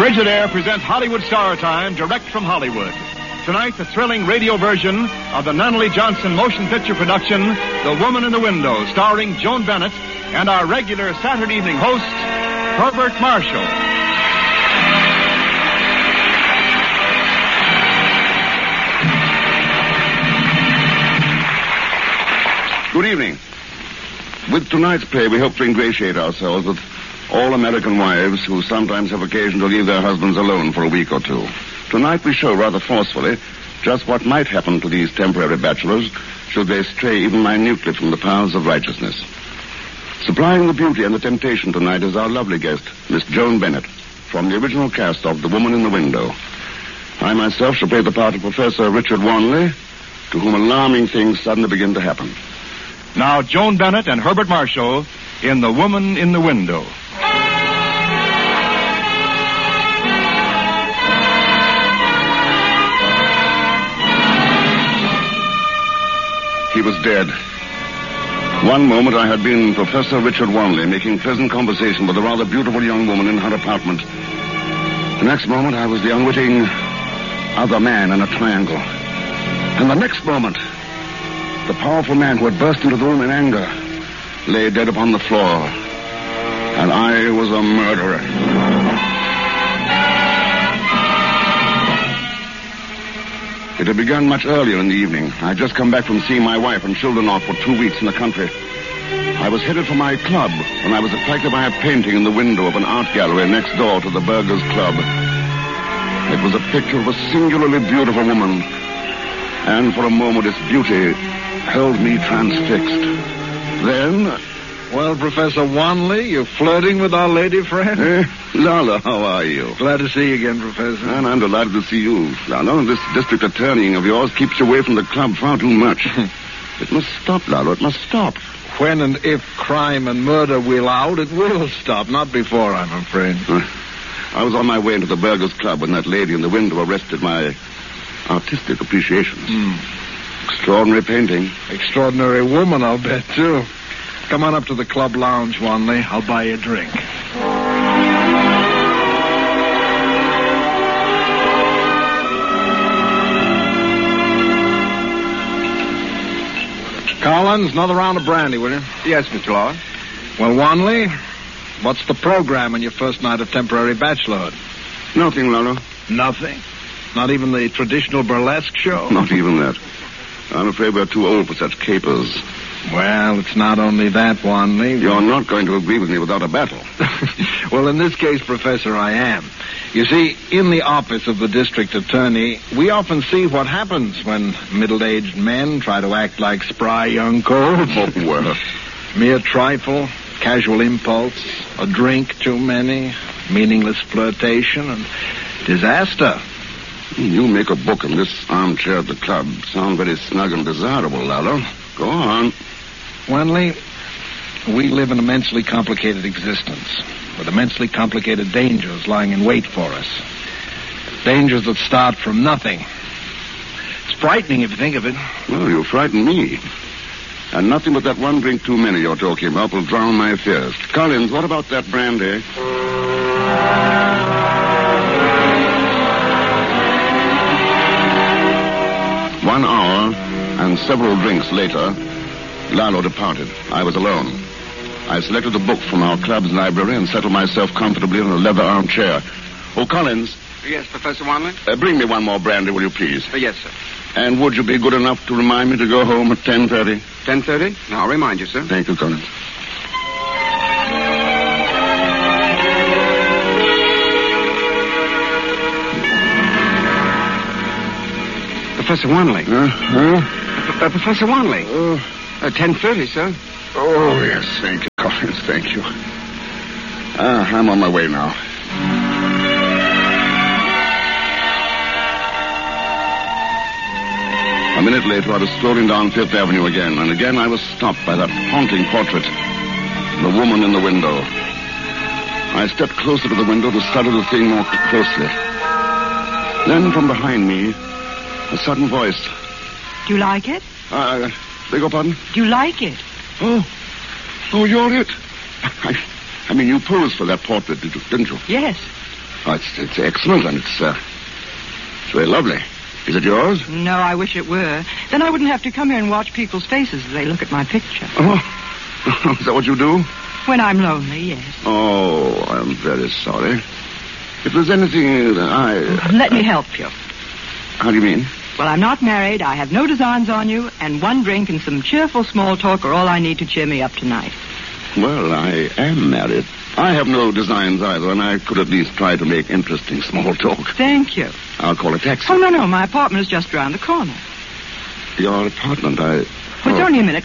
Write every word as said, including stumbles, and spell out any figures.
Frigidaire presents Hollywood Star Time, direct from Hollywood. Tonight, the thrilling radio version of the Nunnally Johnson motion picture production, The Woman in the Window, starring Joan Bennett and our regular Saturday evening host, Herbert Marshall. Good evening. With tonight's play, we hope to ingratiate ourselves with all American wives who sometimes have occasion to leave their husbands alone for a week or two. Tonight we show rather forcefully just what might happen to these temporary bachelors should they stray even minutely from the paths of righteousness. Supplying the beauty and the temptation tonight is our lovely guest, Miss Joan Bennett, from the original cast of The Woman in the Window. I myself shall play the part of Professor Richard Wanley, to whom alarming things suddenly begin to happen. Now, Joan Bennett and Herbert Marshall in The Woman in the Window. He was dead. One moment I had been Professor Richard Wanley, making pleasant conversation with a rather beautiful young woman in her apartment. The next moment I was the unwitting other man in a triangle. And the next moment, the powerful man who had burst into the room in anger lay dead upon the floor. And I was a murderer. It had begun much earlier in the evening. I had just come back from seeing my wife and children off for two weeks in the country. I was headed for my club when I was attracted by a painting in the window of an art gallery next door to the Burgers Club. It was a picture of a singularly beautiful woman. And for a moment its beauty held me transfixed. Then... Well, Professor Wanley, you're flirting with our lady friend? Eh, Lala, how are you? Glad to see you again, Professor. And I'm delighted to see you, Lala. This district attorney of yours keeps you away from the club far too much. It must stop, Lala. It must stop. When and if crime and murder will out, it will stop. Not before, I'm afraid. Uh, I was on my way into the Burgers Club when that lady in the window arrested my artistic appreciations. Mm. Extraordinary painting. Extraordinary woman, I'll bet, too. Come on up to the club lounge, Wanley. I'll buy you a drink. Collins, another round of brandy, will you? Yes, Mister Law. Well, Wanley, what's the program on your first night of temporary bachelorhood? Nothing, Lala. Nothing? Not even the traditional burlesque show? Not even that. I'm afraid we're too old for such capers. Well, it's not only that, Wanley. You're not going to agree with me without a battle. Well, in this case, Professor, I am. You see, in the office of the district attorney, we often see what happens when middle-aged men try to act like spry young colts. Oh, well. Mere trifle, casual impulse, a drink too many, meaningless flirtation, and disaster. You make a book in this armchair at the club. Sound very snug and desirable, Lalo. Go on. Wanley, we live an immensely complicated existence with immensely complicated dangers lying in wait for us. Dangers that start from nothing. It's frightening if you think of it. Well, you frighten me. And nothing but that one drink too many you're talking about will drown my fears. Collins, what about that brandy? One hour and several drinks later, Lalo departed. I was alone. I selected a book from our club's library and settled myself comfortably in a leather armchair. Oh, Collins. Yes, Professor Wanley? Uh, bring me one more brandy, will you please? Uh, yes, sir. And would you be good enough to remind me to go home at ten thirty? ten thirty? I'll remind you, sir. Thank you, Collins. Professor Wanley. Uh, huh? Uh, Professor Wanley. Uh, uh, ten thirty, sir. Oh, yes, thank you, Collins, thank you. Ah, I'm on my way now. A minute later, I was strolling down Fifth Avenue again, and again I was stopped by that haunting portrait, the woman in the window. I stepped closer to the window to study the thing more closely. Then, from behind me, a sudden voice. Do you like it? Uh, beg your pardon? Do you like it? Oh, oh, you're it. I, I mean, you posed for that portrait, did you, didn't you? Yes. Oh, it's, it's excellent, and it's, uh, it's very lovely. Is it yours? No, I wish it were. Then I wouldn't have to come here and watch people's faces as they look at my picture. Oh, is that what you do? When I'm lonely, yes. Oh, I'm very sorry. If there's anything that I... Let me help you. How do you mean? Well, I'm not married, I have no designs on you, and one drink and some cheerful small talk are all I need to cheer me up tonight. Well, I am married. I have no designs either, and I could at least try to make interesting small talk. Thank you. I'll call a taxi. Oh, no, no, my apartment is just around the corner. Your apartment, I... Well, it's oh. only a minute.